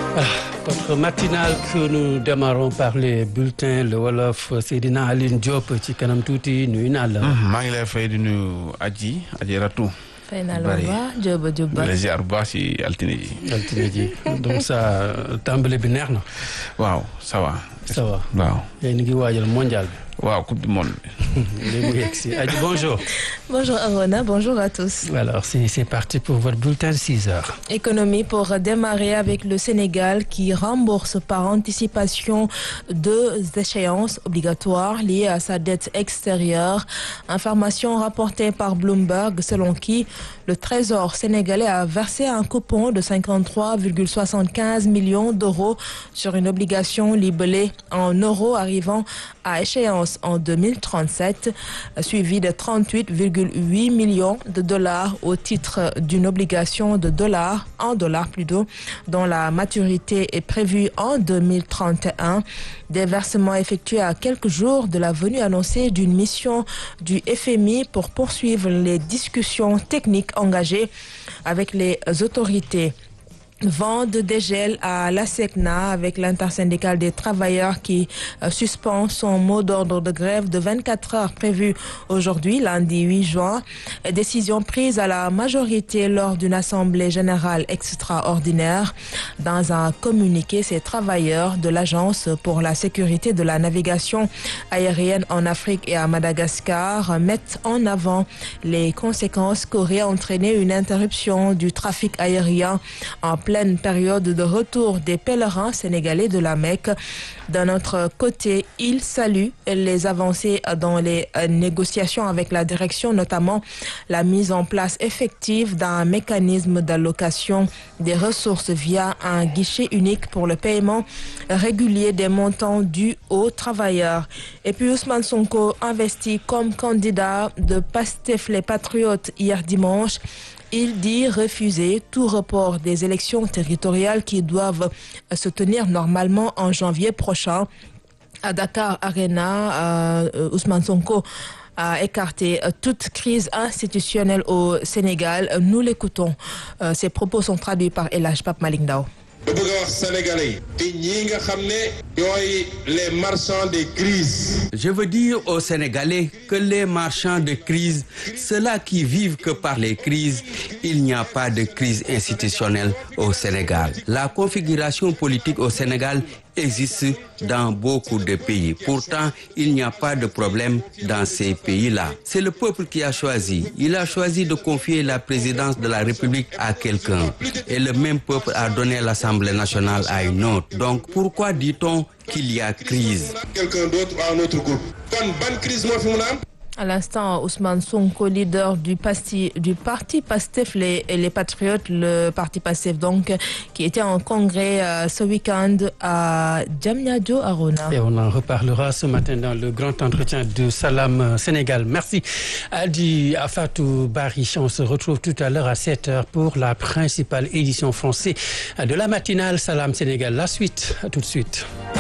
Votre matinale que nous démarrons par les bulletins le wolof Seydina Aline Diop ci kanam tuuti nuyu naa la. maa ngi lay fay di nuyu Aji Ratu. fay naa la bu Diop la ziar bu baax ci altine ji. donc ça tàmbali bi neex na. waaw ça va. ça va waaw. yéen ngi waajal mondial bi. waaw coupe du monde bi. léegi mu yegg si Aji bonjour. Bonjour Arona, bonjour à tous. Alors c'est parti pour votre bulletin de 6 heures. Économie pour démarrer avec le Sénégal qui rembourse par anticipation 2 échéances obligatoires liées à sa dette extérieure. Information rapportée par Bloomberg selon qui le Trésor sénégalais a versé un coupon de 53,75 millions d'euros sur une obligation libellée en euros arrivant à échéance en 2037, suivi de 38,8 millions de dollars au titre d'une obligation de dollars, en dollars plutôt, dont la maturité est prévue en 2031. Des versements effectués à quelques jours de la venue annoncée d'une mission du FMI pour poursuivre les discussions techniques engagées avec les autorités. Vent de dégel à l'ASECNA avec l'intersyndicale des travailleurs qui suspend son mot d'ordre de grève de 24 heures prévu aujourd'hui, lundi 8 juin. Décision prise à la majorité lors d'une assemblée générale extraordinaire. Dans un communiqué, ces travailleurs de l'Agence pour la sécurité de la navigation aérienne en Afrique et à Madagascar mettent en avant les conséquences qu'aurait entraîné une interruption du trafic aérien en pleine période de retour des pèlerins sénégalais de la Mecque. D'un autre côté, il salue les avancées dans les négociations avec la direction, notamment la mise en place effective d'un mécanisme d'allocation des ressources via un guichet unique pour le paiement régulier des montants dus aux travailleurs. Et puis Ousmane Sonko investi comme candidat de Pastef les Patriotes hier dimanche. Il dit refuser tout report des élections territoriales qui doivent se tenir normalement en janvier prochain. À Dakar Arena, Ousmane Sonko a écarté toute crise institutionnelle au Sénégal. Nous l'écoutons. Ses propos sont traduits par El Hadj Pape Malick Ndao. bëgg a wax sénégalais yi te ñii nga xam ne ñooy les marchands de crise. Je veux dire aux Sénégalais que les marchands de crise, ceux-là qui vivent que par les crises, il n'y a pas de crise institutionnelle au Sénégal. La configuration politique au Sénégal existe dans beaucoup de pays. Pourtant, il n'y a pas de problème dans ces pays-là. C'est le peuple qui a choisi. Il a choisi de confier la présidence de la République à quelqu'un. Et le même peuple a donné l'Assemblée nationale à une autre. Donc, pourquoi dit-on qu'il y a crise? Quelqu'un d'autre à un autre groupe. Kon ban crise moo fi mun a am? À l'instant, Ousmane Sonko, leader du parti Pastef les Patriotes, le parti Pastef donc, qui était en congrès ce week-end à Diamniadio, Arona. Et on en reparlera ce matin dans le grand entretien de Salam Sénégal. Merci Adi Afatou Bari. On se retrouve tout à l'heure à 7 heures pour la principale édition française de la matinale Salam Sénégal. La suite, à tout de suite.